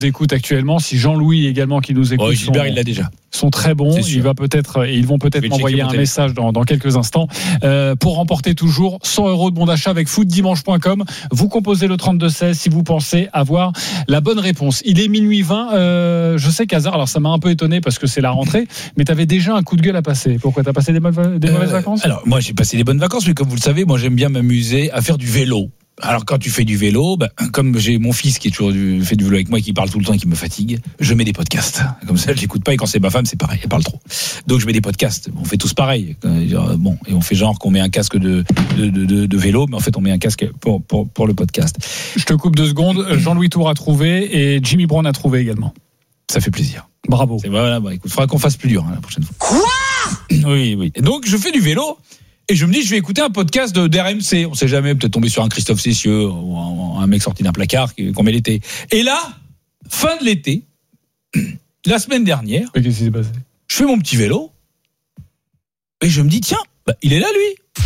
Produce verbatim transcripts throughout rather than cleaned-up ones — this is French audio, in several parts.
écoute actuellement, si Jean-Louis également qui nous écoute, oh, Gilbert sont, il l'a déjà. sont très bons. Il va peut-être, et ils vont peut-être m'envoyer un message dans, dans quelques instants euh, pour remporter toujours cent euros de bon d'achat avec foot dimanche point com. Vous composez le trente-deux seize si vous pensez avoir la bonne réponse. Il est minuit vingt. Euh, je sais qu'Hazard, alors ça m'a un peu étonné parce que c'est la rentrée, mais tu avais déjà un coup de gueule à passer. Pourquoi t'as passé des, mauvaises, des euh, mauvaises vacances? Alors moi j'ai passé des bonnes vacances, mais comme vous le savez, moi j'aime bien m'amuser à faire du vélo. Alors quand tu fais du vélo, ben, comme j'ai mon fils qui est toujours du, fait du vélo avec moi, qui parle tout le temps et qui me fatigue, je mets des podcasts. Comme ça, je l'écoute pas, et quand c'est ma femme, c'est pareil, elle parle trop. Donc je mets des podcasts. On fait tous pareil. Bon, et on fait genre qu'on met un casque de, de, de, de, de vélo, mais en fait on met un casque pour, pour, pour le podcast. Je te coupe deux secondes. Jean-Louis Tour a trouvé et Jimmy Brown a trouvé également. Ça fait plaisir. Bravo. C'est, voilà, bah, écoute, faudra qu'on fasse plus dur hein, la prochaine fois. Quoi? Oui, oui. Et donc je fais du vélo. Et je me dis, je vais écouter un podcast de d'R M C. On sait jamais, peut-être tomber sur un Christophe Cessieux ou un, un mec sorti d'un placard qu'on met l'été. Et là, fin de l'été, la semaine dernière, qu'est-ce qui s'est passé? Je fais mon petit vélo et je me dis, tiens, bah, il est là lui.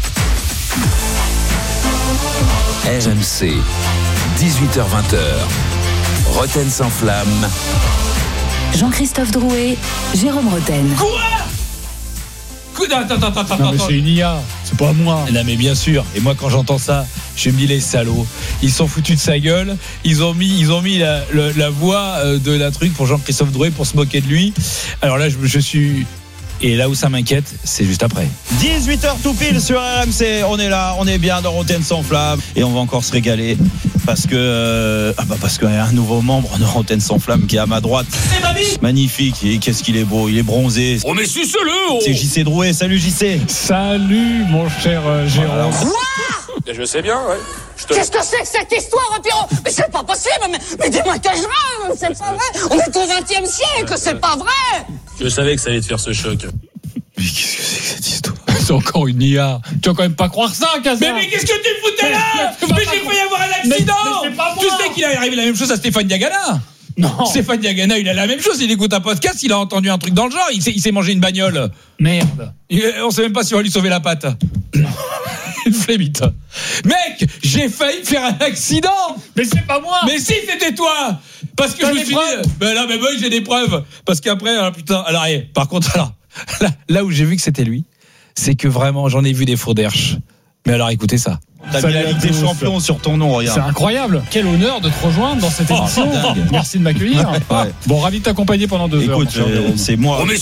R M C, dix-huit heures vingt. Roten sans flamme. Jean-Christophe Drouet, Jérôme Roten. Quoi? Attends, attends, attends, non, mais attends. c'est une I A, c'est pas moi. Non, mais bien sûr. Et moi, quand j'entends ça, je me dis les salauds. Ils sont foutus de sa gueule. Ils ont mis, ils ont mis la, la, la voix de la truc pour Jean-Christophe Drouet pour se moquer de lui. Alors là, je, je suis. Et là où ça m'inquiète, c'est juste après. dix-huit heures tout pile sur R M C. On est là, on est bien dans Roten sans flamme et on va encore se régaler parce que euh, ah bah parce qu'il y a un nouveau membre de Roten sans flamme qui est à ma droite. C'est Babi. Magnifique. Et qu'est-ce qu'il est beau, il est bronzé. Oh mais suce-le. Oh. C'est J C Drouet. Salut J C. Salut mon cher euh, Jérôme. Quoi? Je sais bien, ouais. Je te... Qu'est-ce que c'est que cette histoire, Pierrot? Mais c'est pas possible, mais, mais dis-moi que je rêve, c'est pas vrai. On est au vingtième siècle, c'est pas vrai. Je savais que ça allait te faire ce choc. Mais qu'est-ce que c'est que cette histoire? C'est encore une I A. Tu vas quand même pas croire ça, Kazan. Mais, mais qu'est-ce que tu foutais là? Mais, mais j'ai failli avoir un accident. Mais, mais tu sais qu'il est arrivé la même chose à Stéphane Diagana. Non. Stéphane Diagana, il a la même chose. Il écoute un podcast, il a entendu un truc dans le genre. Il s'est, il s'est mangé une bagnole. Merde. Il, on sait même pas si on va lui sauver la patte. Une flémite. Mec, j'ai failli faire un accident. Mais c'est pas moi. Mais si, c'était toi. Parce que T'as je me des suis preuves? dit, ben là, mais moi, j'ai des preuves. Parce qu'après, alors, putain, alors, eh, par contre, alors, là, là où j'ai vu que c'était lui, c'est que vraiment, j'en ai vu des faux derches. Mais alors, écoutez ça. T'as mis la Ligue des Champions sur ton nom, regarde. C'est incroyable. Quel honneur de te rejoindre dans cette émission. Oh, merci de m'accueillir. Ouais. Bon, ravi de t'accompagner pendant deux heures. Écoute, euh, c'est moi. Oh mais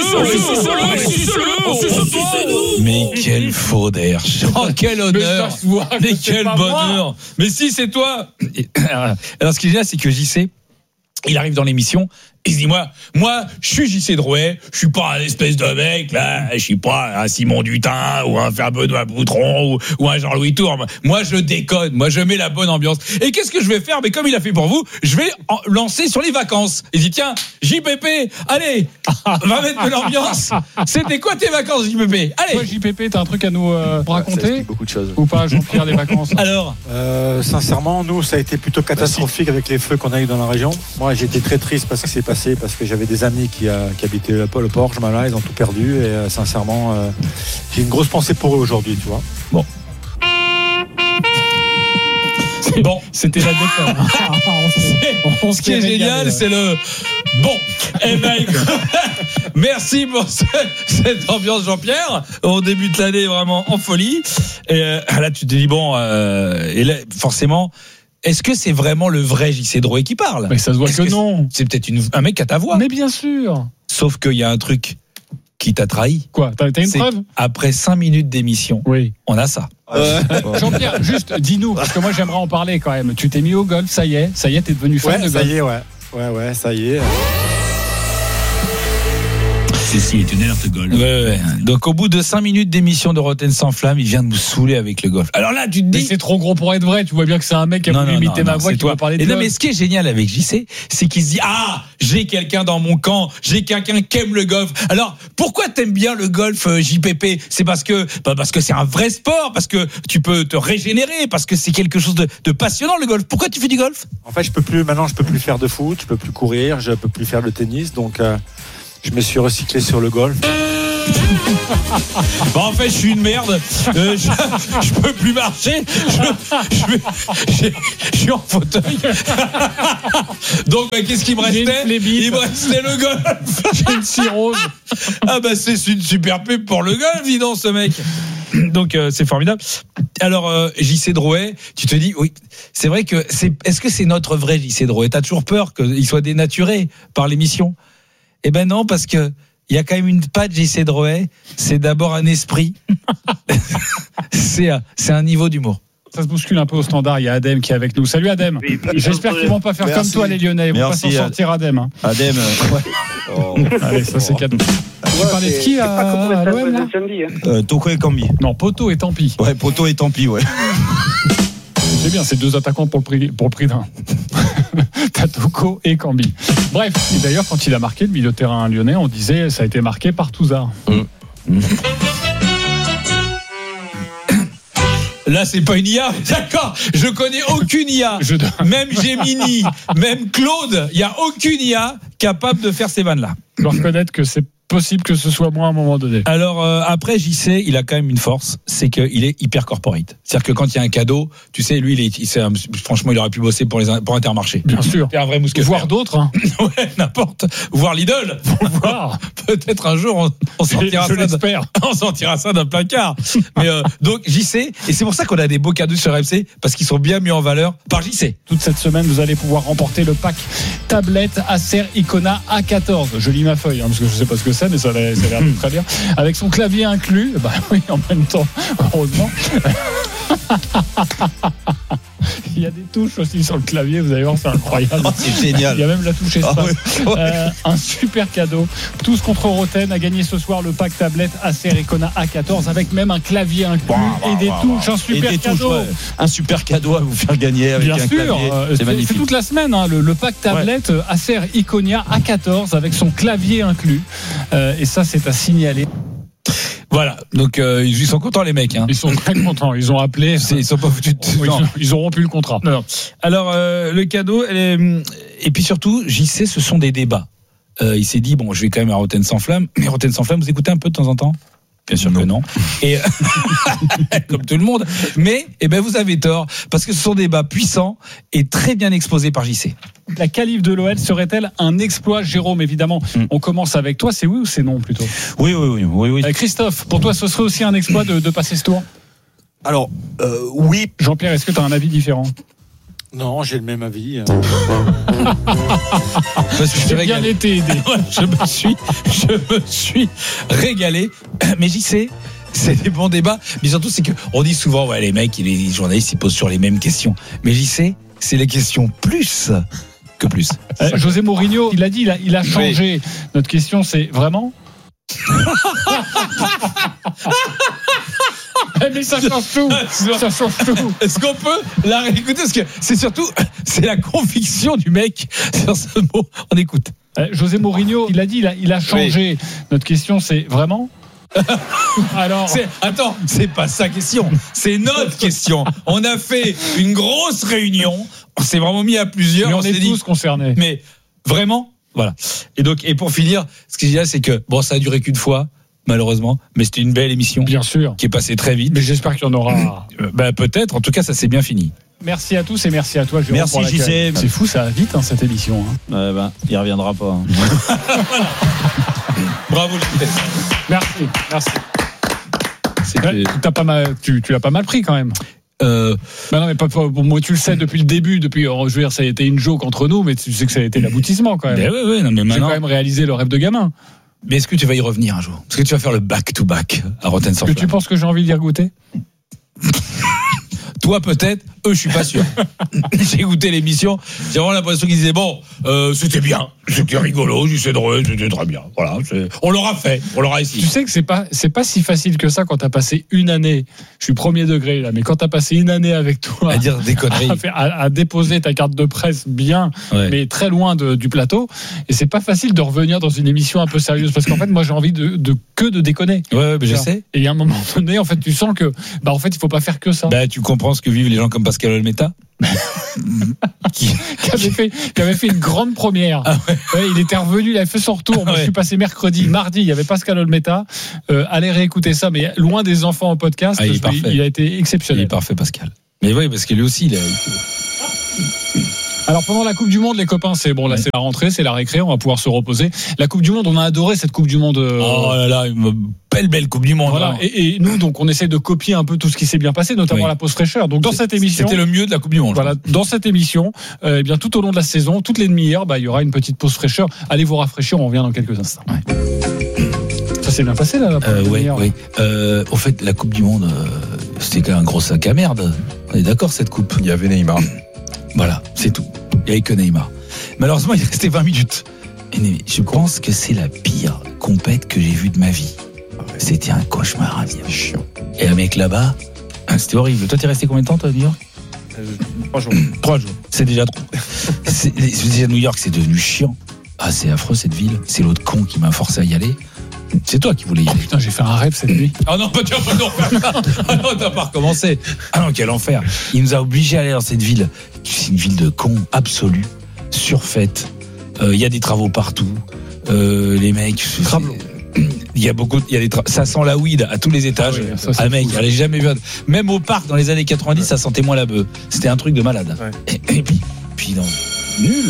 suce-le. Mais quel faux derche. Oh, quel honneur. Mais ça se voit que Mais c'est quel pas bonheur. moi. Mais si, c'est toi. Alors, ce qui est génial, c'est que J C, il arrive dans l'émission. Il se dit, moi, moi, je suis J C Drouet, je suis pas un espèce de mec, là, je suis pas un Simon Dutin, ou un Benoît Boutron, ou, ou un Jean-Louis Tour. Moi, je déconne, moi, je mets la bonne ambiance. Et qu'est-ce que je vais faire? Mais comme il a fait pour vous, je vais en lancer sur les vacances. Il dit, tiens, J P P, allez, va mettre de l'ambiance. C'était quoi tes vacances, J P P? Allez. Toi, J P P, t'as un truc à nous euh, raconter? Beaucoup de choses. Ou pas, Jean-Pierre, des vacances? Alors, euh, sincèrement, nous, ça a été plutôt catastrophique avec les feux qu'on a eu dans la région. Moi, j'étais très triste parce que c'est passé, parce que j'avais des amis qui, a, qui habitaient le, le Porche, là, ils ont tout perdu. Et euh, sincèrement, euh, j'ai une grosse pensée pour eux aujourd'hui, tu vois. bon. Bon, C'était la déconne. ce qui est génial, c'est le bon. Eh ben, merci pour ce, cette ambiance, Jean-Pierre. On débute l'année vraiment en folie. Et euh, là, tu te dis bon, euh, et là, forcément, est-ce que c'est vraiment le vrai J C Drouet qui parle? Mais ça se voit Est-ce que, que non. C'est peut-être une, un mec à ta voix. Mais bien sûr. Sauf qu'il y a un truc qui t'a trahi. Quoi? T'as, t'as une C'est preuve? après cinq minutes d'émission, Oui. on a ça. Euh, Jean-Pierre, juste dis-nous, parce que moi j'aimerais en parler quand même. Tu t'es mis au golf, ça y est, ça y est, t'es devenu fan ouais, de ça golf. y est, ouais. Ouais, ouais, ça y est. Cécile est une alerte golf. Ouais, ouais. Donc au bout de cinq minutes d'émission de Roten sans flamme, il vient de nous saouler avec le golf. Alors là, tu te Mais dis, c'est trop gros pour être vrai. Tu vois bien que c'est un mec qui a non, voulu non, imiter non, ma non, voix c'est qui toi. va parler de Et non, golf. mais ce qui est génial avec J C, c'est qu'il se dit, ah, j'ai quelqu'un dans mon camp, j'ai quelqu'un qui aime le golf. Alors, pourquoi t'aimes bien le golf, J P P? C'est parce que, bah, parce que c'est un vrai sport, parce que tu peux te régénérer, parce que c'est quelque chose de, de passionnant, le golf. Pourquoi tu fais du golf? En fait, je peux plus, maintenant, je peux plus faire de foot, je peux plus courir, je peux plus faire de tennis, donc euh, je me suis recyclé sur le golf. Bah en fait, je suis une merde. Euh, je, je peux plus marcher. Je, je, vais- je- je suis en fauteuil. Donc, bah, qu'est-ce qui me J'ai une restait? phlébite. Il me restait le golf. J'ai une cirrhose. Ah bah c'est une super pub pour le golf, dis donc, ce mec. Donc euh, c'est formidable. Alors euh, J C Drouet, tu te dis oui, c'est vrai que c'est. Est-ce que c'est notre vrai J C Drouet? T'as toujours peur qu'il soit dénaturé par l'émission? Eh ben non, parce que il y a quand même une patte J C Drouet. C'est d'abord un esprit. c'est un, c'est un niveau d'humour. Ça se bouscule un peu au standard. Il y a Adem qui est avec nous. Salut Adem. Oui, J'espère qu'ils vont pas faire Merci. comme toi les Lyonnais. Ils vont Merci, pas s'en sortir Adem. Hein. Adem, euh, ouais. Oh. Allez, ça c'est cadeau. Tu parlais de qui à, à l'O M là? Euh, Toko et Kambi. Non, Poto et tant pis. Ouais, Poto et tant pis, ouais. C'est bien, c'est deux attaquants pour le prix, pour le prix d'un. T'as Toko et Kambi. Bref, et d'ailleurs, quand il a marqué le milieu de terrain lyonnais, on disait ça a été marqué par Touzard. Là, c'est pas une I A. D'accord. Je connais aucune I A. Je- Même Gemini, même Claude, il y a aucune I A capable de faire ces vannes-là. Je dois reconnaître que c'est possible que ce soit moi à un moment donné. Alors euh, après J C, il a quand même une force, c'est qu'il est hyper corporate. C'est-à-dire que quand il y a un cadeau, tu sais, lui, il est, il- c'est un- franchement, il aurait pu bosser pour les pour Intermarché. Bien sûr. C'est un vrai mousquetaire. Voir d'autres, hein. Ouais, n'importe. Voir Lidl. Voir. Peut-être un jour on, on sortira Je ça. de- l'espère. On sortira ça d'un placard. Mais euh, donc J C, et c'est pour ça qu'on a des beaux cadeaux sur R M C parce qu'ils sont bien mis en valeur par J C. Toute cette semaine, vous allez pouvoir remporter le pack tablette Acer Icona A quatorze. Je lis ma feuille, hein, parce que je sais pas ce que c'est, mais ça a l'air, ça a l'air très bien. Avec son clavier inclus, bah oui, en même temps, heureusement. Il y a des touches aussi sur le clavier, vous allez voir, c'est incroyable. Oh, c'est génial. Il y a même la touche espace. Ah ouais, ouais. Euh, un super cadeau. Tous contre Roten a gagné ce soir le pack tablette Acer Icona A quatorze avec même un clavier inclus Bah, et des bah, touches. Un Et super des touches, cadeau. ouais. Un super cadeau à vous faire gagner avec Bien un sûr, clavier. euh, C'est c'est, magnifique. c'est toute la semaine, hein, le, le pack tablette euh, Acer Iconia A quatorze avec son clavier inclus. Euh, et ça, c'est à signaler. Voilà. Donc euh, ils sont contents les mecs. Hein. Ils sont très contents. Ils ont appelé. C'est- Ils sont pas foutus. De... Ils, Non. ont, ils ont rompu le contrat. Non, non. Alors euh, le cadeau, elle est... et puis surtout, J C, ce sont des débats. Euh, il s'est dit bon, je vais quand même à Rotten sans flamme. Mais Rotten sans flamme, vous écoutez un peu de temps en temps? Bien sûr que non. Et comme tout le monde. Mais eh ben vous avez tort parce que ce sont des débats puissants et très bien exposés par J C. La qualif de l'O L serait-elle un exploit, Jérôme? Évidemment, Mm. on commence avec toi. C'est oui ou c'est non plutôt? Oui, oui, oui, oui, oui. Euh, Christophe, pour toi, ce serait aussi un exploit de, de passer ce tour? Alors, euh, oui. Jean-Pierre, est-ce que tu as un avis différent? Non, j'ai le même avis. Parce que je suis J'ai bien régalé. été aidé. je me suis, je me suis régalé. Mais J C, c'est des bons débats. Mais surtout, c'est que on dit souvent, ouais, les mecs, les journalistes, ils posent sur les mêmes questions. Mais J C, c'est les questions plus que plus. Euh, José Mourinho, il a dit, il a, il a changé. Notre question, c'est vraiment? Mais ça change tout. Ça change tout. Est-ce qu'on peut la réécouter? Parce que c'est surtout, c'est la conviction du mec sur ce mot. On écoute. Euh, José Mourinho, il a dit, il a, il a changé. Notre question, c'est vraiment? Alors, C'est, attends, c'est pas sa question, c'est notre question. On a fait une grosse réunion, on s'est vraiment mis à plusieurs, mais on, on, est s'est dit, tous concernés. mais vraiment, voilà. Et donc, et pour finir, ce que je dirais, c'est que bon, ça a duré qu'une fois, malheureusement, mais c'était une belle émission Bien sûr. qui est passée très vite. Mais j'espère qu'il y en aura. Euh, bah, peut-être. En tout cas, ça s'est bien fini. Merci à tous et merci à toi, Jérôme. Merci, pour l'accueil. J C. C'est fou, ça va vite, hein, cette émission. Hein. Ouais, ben, il reviendra pas. hein. Bravo, le Merci, merci. C'était- Ouais, t'as pas mal, tu, tu l'as pas mal pris quand même. Euh, Bah non, mais pas, pas- bon, moi, tu le sais depuis le début, depuis, oh, je veux dire, ça a été une joke entre nous, mais tu sais que ça a été l'aboutissement quand même. ben ouais, ouais, non, mais J'ai maintenant. quand même réalisé le rêve de gamin. Mais est-ce que tu vas y revenir un jour? Est-ce que tu vas faire le back-to-back à Rotten sans Que flamme? tu penses que j'ai envie d'y regoûter? Toi peut-être, eux je suis pas sûr. J'ai écouté l'émission, j'ai vraiment l'impression qu'ils disaient bon, euh, c'était bien, c'était rigolo, j'essaie de re- c'était très bien. Voilà, c'est- on l'aura fait, on l'aura Tu ici. sais que c'est pas, c'est pas si facile que ça quand t'as passé une année. Je suis premier degré là, mais quand t'as passé une année avec toi À dire des conneries. à, faire- à- à déposer ta carte de presse bien, Ouais. mais très loin de- du plateau, et c'est pas facile de revenir dans une émission un peu sérieuse parce qu'en fait, moi, j'ai envie de, de que de déconner. Ouais, ouais, mais je sais. Et à un moment donné, en fait, tu sens que, bah, en fait, il faut pas faire que ça. Bah, tu comprends ce que vivent les gens comme Pascal Olmeta. qui, qui, avait fait, qui avait fait une grande première. Ah ouais. Ouais, il était revenu, il avait fait son retour. Moi, ah ouais. Je suis passé mercredi, mardi, il y avait Pascal Olmeta. Euh, allez réécouter ça, mais loin des enfants en podcast. Ah, il, il, il a été exceptionnel. Il est parfait, Pascal. Mais oui, parce que lui aussi, il a. Alors pendant la Coupe du Monde, les copains, c'est bon, là ouais. c'est la rentrée, c'est la récré, on va pouvoir se reposer. La Coupe du Monde, on a adoré cette Coupe du Monde. Euh... Oh là là, une belle belle Coupe du Monde. Voilà. Et, et nous, donc, on essaie de copier un peu tout ce qui s'est bien passé, notamment oui. la pause fraîcheur. Donc dans cette émission, c'était le mieux de la Coupe du Monde. Voilà, dans cette émission, euh, eh bien tout au long de la saison, toutes les demi-heures, bah il y aura une petite pause fraîcheur. Allez vous rafraîchir, on revient dans quelques instants. Ouais. Ça s'est bien passé là. La euh, oui, oui. Euh, au fait, la Coupe du Monde, euh, c'était quand même un gros sac à merde. On est d'accord cette coupe. Il y avait Neymar. Voilà, c'est tout. Il n'y avait que Neymar. Malheureusement, il est resté vingt minutes. Et je pense que c'est la pire compète que j'ai vue de ma vie. C'était un cauchemar à vivre. Chiant. Et un mec là-bas, c'était horrible. Toi, t'es resté combien de temps, toi, à New York ? euh, Trois jours. Trois jours. C'est déjà trop. C'est, déjà New York, c'est devenu chiant. Ah, c'est affreux cette ville. C'est l'autre con qui m'a forcé à y aller. C'est toi qui voulais y aller. Oh putain, j'ai fait un rêve cette nuit. Ah non, tu vas pas nous refaire ça. Ah non, t'as pas recommencé. Ah non, quel enfer. Il nous a obligés à aller dans cette ville. C'est une ville de cons, absolue, surfaite. Il euh, y a des travaux partout. Euh, les mecs. Il y a beaucoup, il y a des tra... ça sent la weed à tous les étages. Ah, oui, ça, ah mec, elle est jamais vu. Même au parc dans les années quatre-vingt-dix, ouais. Ça sentait moins la bœuf. C'était un truc de malade. Ouais. Et, et puis, puis non, nul.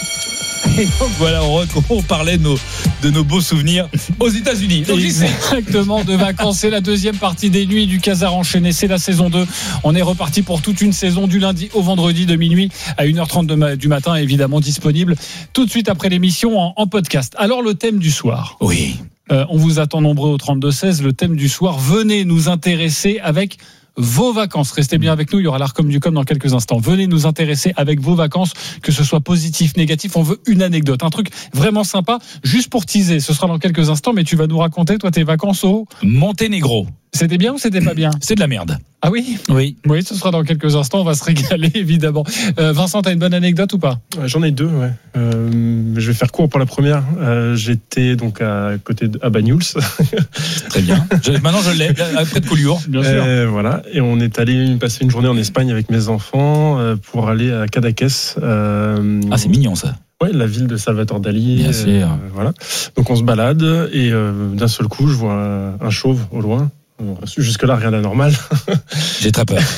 Et donc voilà, on, on parlait de nos, de nos beaux souvenirs aux États-Unis. Donc, exactement, de vacances. C'est la deuxième partie des nuits du Casar enchaîné. C'est la saison deux. On est reparti pour toute une saison du lundi au vendredi de minuit à une heure trente du matin, évidemment disponible tout de suite après l'émission en, en podcast. Alors le thème du soir. Oui. Euh, on vous attend nombreux au trente-deux seize. Le thème du soir, venez nous intéresser avec vos vacances. Restez bien avec nous, il y aura l'Arcom du Com dans quelques instants. Venez nous intéresser avec vos vacances, que ce soit positif, négatif. On veut une anecdote, un truc vraiment sympa, juste pour teaser. Ce sera dans quelques instants, mais tu vas nous raconter, toi, tes vacances au Monténégro. C'était bien ou c'était pas bien ? C'est de la merde. Ah oui ? Oui. Oui, ce sera dans quelques instants. On va se régaler, évidemment. Euh, Vincent, t'as une bonne anecdote ou pas ? Ouais, j'en ai deux, ouais. Euh, je vais faire court pour la première. Euh, j'étais donc à côté de à Banyuls. Très bien. Je, maintenant, je l'ai, près de Collioure. Bien sûr. Euh, voilà. Et on est allé passer une journée en Espagne avec mes enfants euh, pour aller à Cadaqués. Euh, ah, c'est mignon, ça. Ouais, la ville de Salvatore Dali. Bien sûr. Euh, voilà. Donc on se balade et euh, d'un seul coup, je vois un, un chauve au loin. Jusque-là, rien d'anormal. J'ai très peur.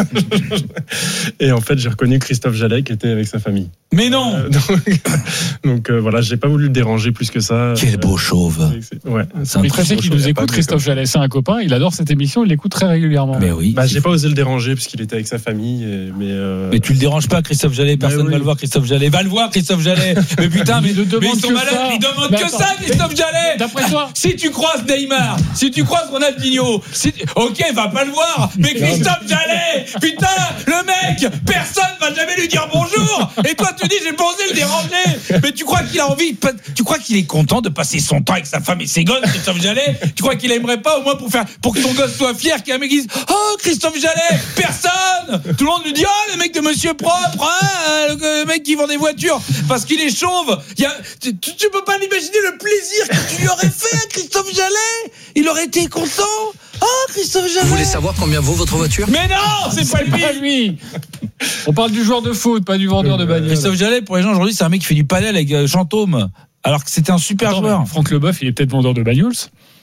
Et en fait, j'ai reconnu Christophe Jallet qui était avec sa famille. Mais non euh, Donc, donc euh, voilà, j'ai pas voulu le déranger plus que ça. Quel beau chauve. C'est, ouais, c'est un très qui nous écoute, Christophe Jallet, c'est un copain, il adore cette émission, il l'écoute très régulièrement. Mais oui. Bah, j'ai pas osé le déranger puisqu'il était avec sa famille. Et, mais, euh... mais tu le déranges pas, Christophe Jallet, personne oui. va le voir, Christophe Jallet. Va le voir, Christophe Jallet. Mais putain, mais, mais, mais ils sont malades, ils demandent que ça, Christophe Jallet. D'après toi, si tu croises Neymar, si tu croises Ronaldinho, si tu... ok, va pas le voir, mais Christophe Jallet, putain, le mec, personne va jamais lui dire bonjour. Et toi, tu dis, j'ai pas osé le déranger. Mais tu crois qu'il a envie, tu crois qu'il est content de passer son temps avec sa femme et ses gosses, Christophe Jallet? Tu crois qu'il aimerait pas au moins pour faire, pour que son gosse soit fier, qu'il y a un mec qui dise, oh, Christophe Jallet, personne. Tout le monde lui dit, oh, le mec de Monsieur Propre, hein, le mec qui vend des voitures, parce qu'il est chauve. Il y a, tu, tu peux pas l'imaginer le plaisir que tu lui aurais fait à Christophe Jallet. Il aurait été content. Oh, Christophe Jallet. Vous voulez savoir combien vaut votre voiture? Mais non, c'est, c'est pas, lui. pas lui. On parle du joueur de foot, pas du vendeur de bagnole. Christophe Jallet, pour les gens aujourd'hui, c'est un mec qui fait du panel avec euh, Chantôme, alors que c'était un super Attends, joueur. Franck Leboeuf, il est peut-être vendeur de bagnoles.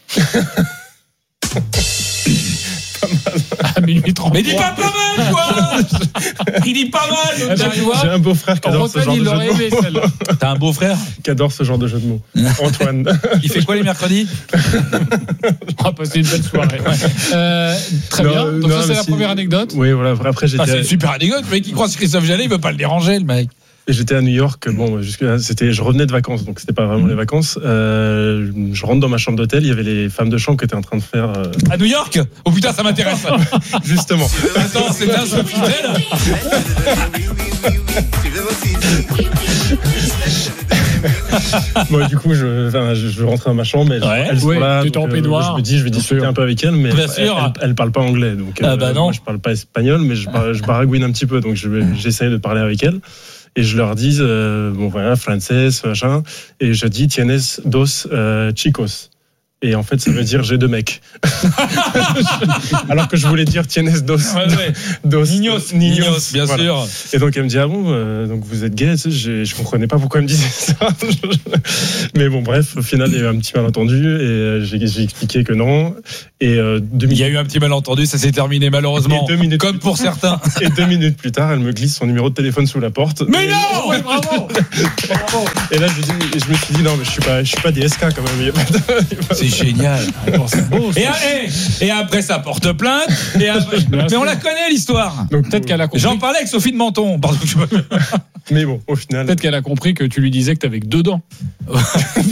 À minuit trente. Mais dis pas pas mal, quoi. Il dit pas mal. J'ai, j'ai un beau-frère qui adore ce genre de jeu de mots. Celle-là. T'as un beau-frère qui adore ce genre de jeu de mots. Antoine. Il fait quoi les mercredis? On va passer une belle soirée. Ouais. Euh, très non, bien. Donc non, ça, c'est la si... première anecdote. Oui, voilà. Après, j'étais. Ah, c'est une super anecdote. Le mec qui croise Christophe Jallet, il veut pas le déranger, le mec. Et j'étais à New York, bon, jusque c'était, je revenais de vacances, donc c'était pas vraiment les vacances. Euh, je rentre dans ma chambre d'hôtel, il y avait les femmes de chambre qui étaient en train de faire. Euh... À New York? Oh putain, ça m'intéresse. Justement. Attends, c'est un Sofitel. Bon, du coup, je, enfin, je, je rentrais dans ma chambre, mais ouais, elles sont ouais, là. Donc, euh, je me dis, je vais discuter un peu avec elles, mais bien elle, sûr. Elle, elle, elle parle pas anglais, donc ah bah euh, non. moi je parle pas espagnol, mais je, je baragouine un petit peu, donc je, j'essaye de parler avec elles. Et je leur dis, euh, bon voilà, français, machin. Et je dis, tienes dos euh, chicos. Et en fait, ça veut dire j'ai deux mecs. Alors que je voulais dire tienes dos. Ouais, ouais. dos Niños, niños, Niños, bien voilà. sûr. Et donc elle me dit ah bon, euh, donc vous êtes gay. Tu sais, j'ai- je comprenais pas pourquoi elle me disait ça. Mais bon, bref, au final, il y a eu un petit malentendu et euh, j'ai, j'ai expliqué que non. Et euh, deux Il y minutes. a eu un petit malentendu, ça s'est terminé malheureusement. Et deux minutes Comme pour certains. Et deux minutes plus tard, elle me glisse son numéro de téléphone sous la porte. Mais et, non Ouais, bravo. et là, je, dis, et je me suis dit non, mais je suis pas, je suis pas D S K quand même. Il y a pas de- il y a pas de- C'est génial. Attends, c'est beau. ça. Et, et, et après, ça porte plainte. Et après- mais on la connaît, l'histoire. Donc, Peut-être qu'elle a compris. J'en parlais avec Sophie de Menton. Pardon, je- Mais bon, au final. Peut-être qu'elle a compris que tu lui disais que t'avais que deux dents.